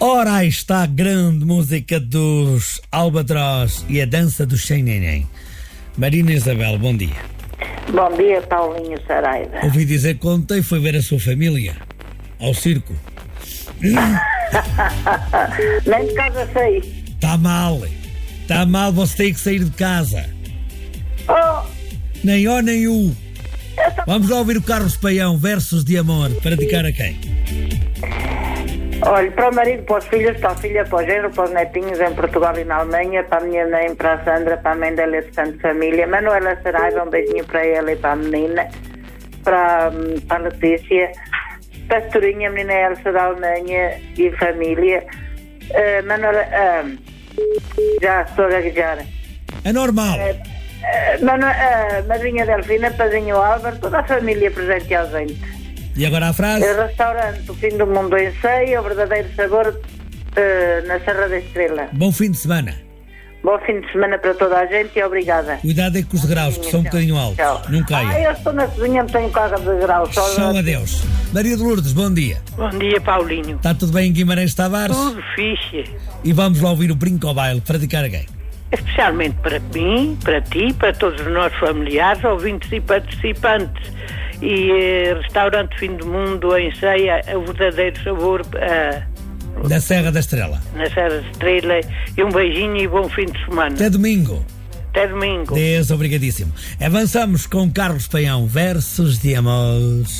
Ora, aí está a grande música dos Albatroz e a dança do Sem Neném. Marina Isabel, bom dia. Bom dia, Paulinho Saraiva. Ouvi dizer que ontem foi ver a sua família ao circo. Nem de casa saí. Está mal, você tem que sair de casa. Oh, Nem O nem U. Vamos lá ouvir o Carlos Paião, Versos de Amor, para dedicar a quem? olha, para o marido, para os filhos, para a filha, para o genro, para os netinhos em Portugal e na Alemanha, para a minha mãe, para a Sandra, para a mãe dela e de Santo Família, Manuela Saraiva, um beijinho para ela e para a menina, para a Letícia, Pastorinha, a menina Elsa da Alemanha e família, Manuela, já estou a gaguejar. É normal. Madrinha Delfina, Padrinho Álvaro, toda a família presente e ausente. E agora a frase? Restaurante, o fim do mundo em ceia, o verdadeiro sabor na Serra da Estrela. Bom fim de semana. Bom fim de semana para toda a gente e obrigada. Cuidado aí com os graus, que são um bocadinho altos. Tchau. Não caia. Eu estou na cozinha, não tenho carga de graus. Só adeus. Maria de Lourdes, bom dia. Bom dia, Paulinho. Está tudo bem em Guimarães Tavares? Tudo fixe. E vamos lá ouvir o Brinco ao Baile, para dedicar a quem? Especialmente para mim, para ti, para todos os nossos familiares, ouvintes e participantes. E restaurante Fim do Mundo em ceia, o verdadeiro sabor Da Serra da Estrela. na Serra da Estrela. E um beijinho e bom fim de semana. Até domingo. Até domingo. Deus, obrigadíssimo. Avançamos com Carlos Paião, Versos de Amor.